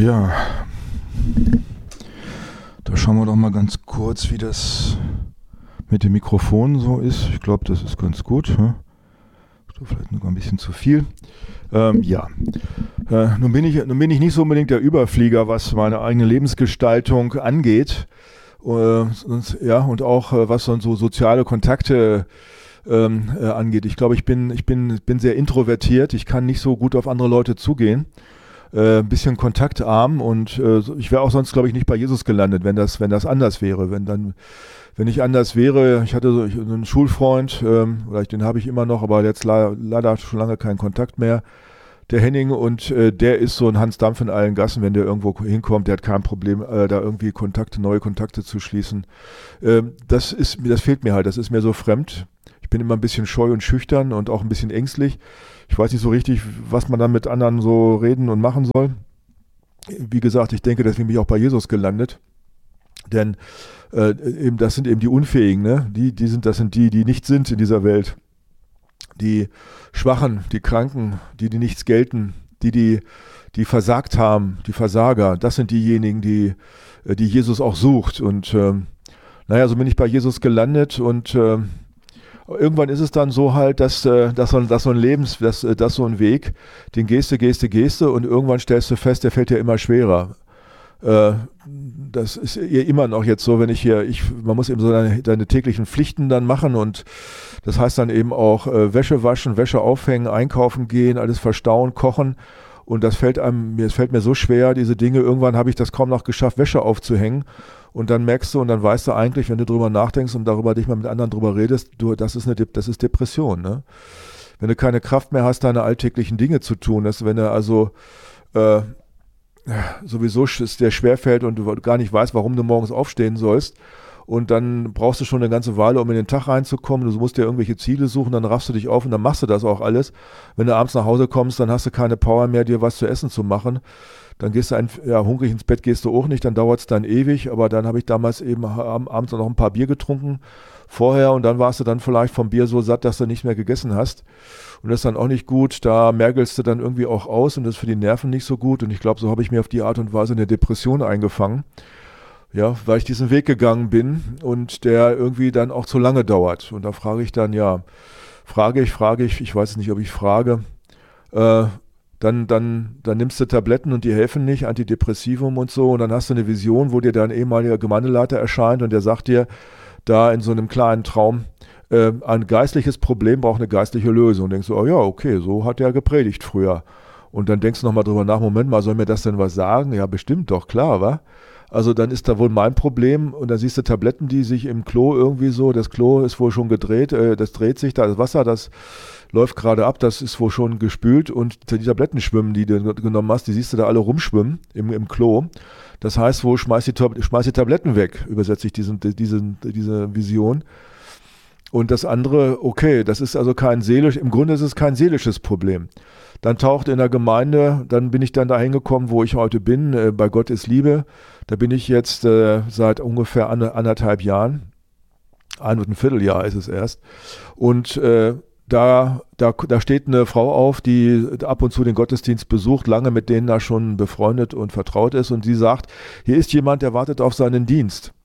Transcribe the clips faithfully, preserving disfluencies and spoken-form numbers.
Ja, da schauen wir doch mal ganz kurz, wie das mit dem Mikrofon so ist. Ich glaube, das ist ganz gut. Ne? Vielleicht noch ein bisschen zu viel. Ähm, ja, äh, nun bin ich, nun bin ich nicht so unbedingt der Überflieger, was meine eigene Lebensgestaltung angeht. Äh, und, ja, und auch äh, was dann so soziale Kontakte ähm, äh, angeht. Ich glaube, ich bin, ich bin, bin sehr introvertiert. Ich kann nicht so gut auf andere Leute zugehen. Äh, ein bisschen kontaktarm und äh, ich wäre auch sonst, glaube ich, nicht bei Jesus gelandet, wenn das, wenn das anders wäre. Wenn dann, wenn ich anders wäre, ich hatte so, ich, so einen Schulfreund, ähm, oder den habe ich immer noch, aber jetzt le- leider schon lange keinen Kontakt mehr, der Henning, und äh, der ist so ein Hans Dampf in allen Gassen, wenn der irgendwo hinkommt, der hat kein Problem, äh, da irgendwie Kontakte, neue Kontakte zu schließen. Ähm, das ist, das fehlt mir halt, das ist mir so fremd. Ich bin immer ein bisschen scheu und schüchtern und auch ein bisschen ängstlich. Ich weiß nicht so richtig, was man dann mit anderen so reden und machen soll. Wie gesagt, ich denke, deswegen bin ich auch bei Jesus gelandet. Denn äh, eben, das sind eben die Unfähigen, ne? Die, die sind, das sind die, die nicht sind in dieser Welt. Die Schwachen, die Kranken, die, die nichts gelten, die, die, die versagt haben, die Versager. Das sind diejenigen, die, die Jesus auch sucht. Und ähm, naja, so bin ich bei Jesus gelandet und äh, irgendwann ist es dann so halt, dass, äh, dass, so, ein, dass so ein Lebens, dass, äh, dass so ein Weg, den gehst du, gehst du, gehst du und irgendwann stellst du fest, der fällt ja immer schwerer. Äh, das ist ja immer noch jetzt so, wenn ich hier, ich, man muss eben so deine, deine täglichen Pflichten dann machen und das heißt dann eben auch äh, Wäsche waschen, Wäsche aufhängen, einkaufen gehen, alles verstauen, kochen und das fällt einem, mir, es fällt mir so schwer, diese Dinge, irgendwann habe ich das kaum noch geschafft, Wäsche aufzuhängen. Und dann merkst du und dann weißt du eigentlich, wenn du drüber nachdenkst und darüber dich mal mit anderen drüber redest, du, das ist eine, das ist Depression, ne? Wenn du keine Kraft mehr hast, deine alltäglichen Dinge zu tun, dass wenn du also äh, sowieso es dir schwerfällt und du gar nicht weißt, warum du morgens aufstehen sollst und dann brauchst du schon eine ganze Weile, um in den Tag reinzukommen, du musst dir irgendwelche Ziele suchen, dann raffst du dich auf und dann machst du das auch alles. Wenn du abends nach Hause kommst, dann hast du keine Power mehr, dir was zu essen zu machen. Dann gehst du ein, ja, hungrig ins Bett gehst du auch nicht, dann dauert es dann ewig, aber dann habe ich damals eben abends noch ein paar Bier getrunken vorher und dann warst du dann vielleicht vom Bier so satt, dass du nicht mehr gegessen hast und das ist dann auch nicht gut, da mergelst du dann irgendwie auch aus und das ist für die Nerven nicht so gut und ich glaube, so habe ich mir auf die Art und Weise eine Depression eingefangen, ja, weil ich diesen Weg gegangen bin und der irgendwie dann auch zu lange dauert und da frage ich dann, ja, frage ich, frage ich, ich weiß nicht, ob ich frage, äh, Dann, dann, dann nimmst du Tabletten und die helfen nicht, Antidepressivum und so und dann hast du eine Vision, wo dir dein ehemaliger Gemeindeleiter erscheint und der sagt dir, da in so einem kleinen Traum, äh, ein geistliches Problem braucht eine geistliche Lösung. Und denkst du, oh ja, okay, so hat er gepredigt früher. Und dann denkst du nochmal drüber nach, Moment mal, soll mir das denn was sagen? Ja, bestimmt doch, klar, wa? Also dann ist da wohl mein Problem und dann siehst du Tabletten, die sich im Klo irgendwie so, das Klo ist wohl schon gedreht, äh, das dreht sich da, das Wasser, das läuft gerade ab, das ist wohl schon gespült und die Tabletten schwimmen, die du genommen hast, die siehst du da alle rumschwimmen im, im Klo. Das heißt wohl, schmeiß die, schmeiß die Tabletten weg, übersetze ich diesen, diesen, diese Vision. Und das andere, okay, das ist also kein seelisch, im Grunde ist es kein seelisches Problem. Dann taucht in der Gemeinde, dann bin ich dann dahin gekommen, wo ich heute bin, äh, bei Gott ist Liebe. Da bin ich jetzt äh, seit ungefähr an, anderthalb Jahren, ein und ein Vierteljahr ist es erst. Und äh, Da, da, da steht eine Frau auf, die ab und zu den Gottesdienst besucht, lange mit denen da schon befreundet und vertraut ist und sie sagt, hier ist jemand, der wartet auf seinen Dienst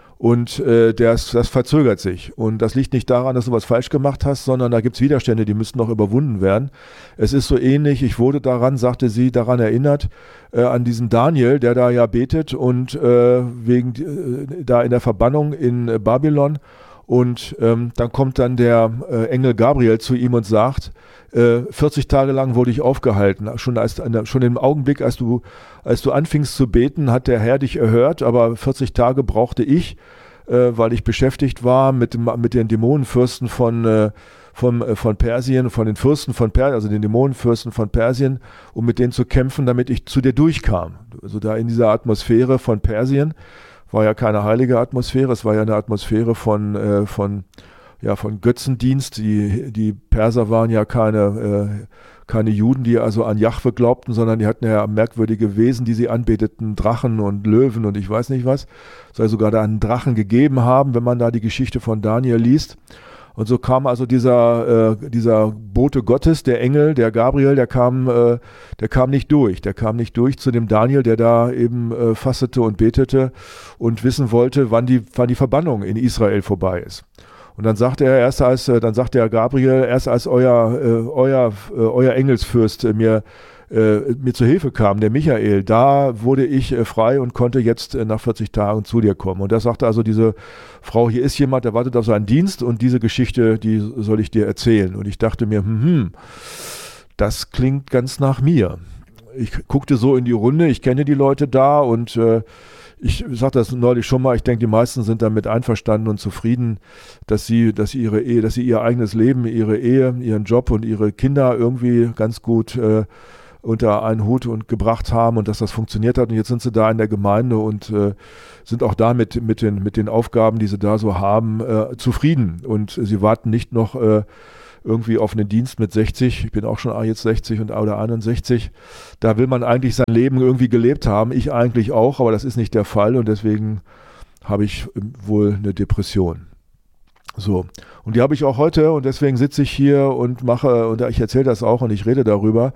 und äh, der ist, das verzögert sich und das liegt nicht daran, dass du was falsch gemacht hast, sondern da gibt es Widerstände, die müssten noch überwunden werden. Es ist so ähnlich, ich wurde daran, sagte sie, daran erinnert, äh, an diesen Daniel, der da ja betet und äh, wegen äh, da in der Verbannung in äh, Babylon. Und ähm, dann kommt dann der äh, Engel Gabriel zu ihm und sagt, äh, vierzig Tage lang wurde ich aufgehalten. Schon, als, schon im Augenblick, als du, als du anfingst zu beten, hat der Herr dich erhört, aber vierzig Tage brauchte ich, äh, weil ich beschäftigt war mit, dem, mit den Dämonenfürsten von, äh, von, äh, von Persien, von den Fürsten von Persien, also den Dämonenfürsten von Persien, um mit denen zu kämpfen, damit ich zu dir durchkam. Also da in dieser Atmosphäre von Persien. War ja keine heilige Atmosphäre, es war ja eine Atmosphäre von, äh, von, ja, von Götzendienst. Die, die Perser waren ja keine, äh, keine Juden, die also an Jahwe glaubten, sondern die hatten ja merkwürdige Wesen, die sie anbeteten, Drachen und Löwen und ich weiß nicht was. Es soll sogar da einen Drachen gegeben haben, wenn man da die Geschichte von Daniel liest. Und so kam also dieser, äh, dieser Bote Gottes, der Engel, der Gabriel, der kam, äh, der kam nicht durch. Der kam nicht durch zu dem Daniel, der da eben äh, fastete und betete und wissen wollte, wann die, wann die Verbannung in Israel vorbei ist. Und dann sagte er, erst als, äh, dann sagte er Gabriel, erst als euer, äh, euer, äh, euer Engelsfürst äh, mir Äh, mir zur Hilfe kam, der Michael, da wurde ich äh, frei und konnte jetzt äh, nach vierzig Tagen zu dir kommen. Und da sagte also diese Frau, hier ist jemand, der wartet auf seinen Dienst und diese Geschichte, die soll ich dir erzählen. Und ich dachte mir, hm, hm, das klingt ganz nach mir. Ich guckte so in die Runde, ich kenne die Leute da und äh, ich sagte das neulich schon mal, ich denke, die meisten sind damit einverstanden und zufrieden, dass sie, dass sie ihre Ehe, dass sie ihr eigenes Leben, ihre Ehe, ihren Job und ihre Kinder irgendwie ganz gut äh, unter einen Hut und gebracht haben und dass das funktioniert hat. Und jetzt sind sie da in der Gemeinde und äh, sind auch da mit, mit, den, mit den Aufgaben, die sie da so haben, äh, zufrieden. Und sie warten nicht noch äh, irgendwie auf einen Dienst mit sechzig. Ich bin auch schon jetzt sechzig und, oder einundsechzig. Da will man eigentlich sein Leben irgendwie gelebt haben. Ich eigentlich auch, aber das ist nicht der Fall und deswegen habe ich wohl eine Depression. So, und die habe ich auch heute und deswegen sitze ich hier und mache, und ich erzähle das auch und ich rede darüber.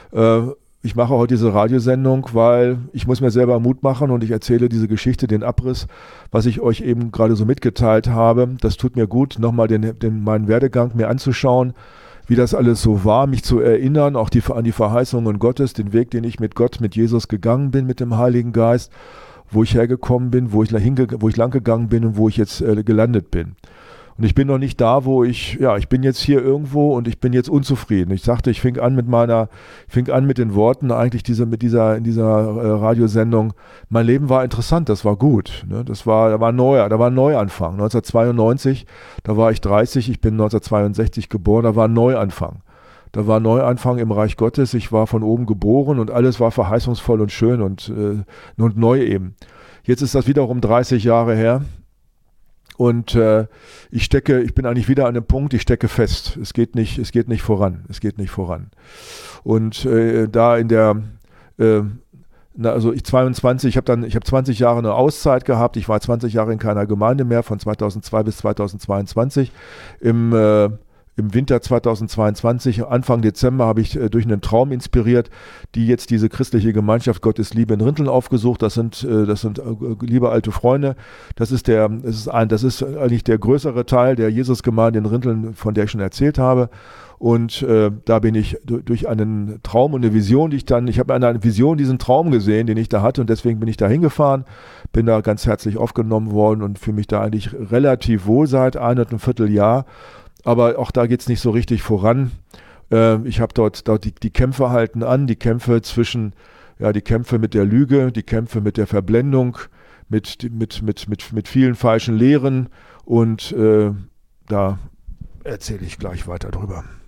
Ich mache heute diese Radiosendung, weil ich muss mir selber Mut machen und ich erzähle diese Geschichte, den Abriss, was ich euch eben gerade so mitgeteilt habe. Das tut mir gut, nochmal den, den, meinen Werdegang mir anzuschauen, wie das alles so war, mich zu erinnern, auch die, an die Verheißungen Gottes, den Weg, den ich mit Gott, mit Jesus gegangen bin, mit dem Heiligen Geist, wo ich hergekommen bin, wo ich, hinge, wo ich lang gegangen bin und wo ich jetzt äh, gelandet bin. Und ich bin noch nicht da, wo ich, ja, ich bin jetzt hier irgendwo und ich bin jetzt unzufrieden. Ich sagte, ich fing an mit meiner, fing an mit den Worten eigentlich diese, mit dieser, in dieser äh, Radiosendung. Mein Leben war interessant, das war gut. Ne? Das war, da war neu, da war ein Neuanfang. neunzehnhundertzweiundneunzig, da war ich dreißig, ich bin neunzehnhundertzweiundsechzig geboren, da war ein Neuanfang. Da war ein Neuanfang im Reich Gottes, ich war von oben geboren und alles war verheißungsvoll und schön und, äh, und neu eben. Jetzt ist das wiederum dreißig Jahre her. Und äh, ich stecke, ich bin eigentlich wieder an dem Punkt, ich stecke fest. Es geht nicht, es geht nicht voran. Es geht nicht voran. Und äh, da in der, äh, na, also ich zweiundzwanzig, ich habe dann, ich habe zwanzig Jahre eine Auszeit gehabt. Ich war zwanzig Jahre in keiner Gemeinde mehr, von zweitausendzwei bis zweitausendzweiundzwanzig. Im äh, Im Winter zweitausendzweiundzwanzig, Anfang Dezember, habe ich äh, durch einen Traum inspiriert, die jetzt diese christliche Gemeinschaft Gottes Liebe in Rinteln aufgesucht. Das sind, äh, das sind äh, liebe alte Freunde. Das ist der, das ist ein, das ist eigentlich der größere Teil der Jesusgemeinde in Rinteln, von der ich schon erzählt habe. Und äh, da bin ich d- durch einen Traum und eine Vision, die ich dann, ich habe in einer Vision diesen Traum gesehen, den ich da hatte und deswegen bin ich da hingefahren, bin da ganz herzlich aufgenommen worden und fühle mich da eigentlich relativ wohl seit einem und Vierteljahr. Aber auch da geht es nicht so richtig voran. Äh, ich habe dort, dort die, die Kämpfe halten an, die Kämpfe zwischen, ja, die Kämpfe mit der Lüge, die Kämpfe mit der Verblendung, mit, mit, mit, mit, mit vielen falschen Lehren und äh, da erzähle ich gleich weiter drüber.